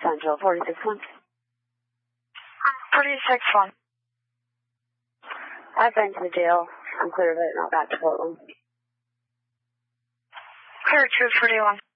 Central, 46-1. 46-1. I've been to the jail. I'm clear of it, not back to Portland. Clear 241.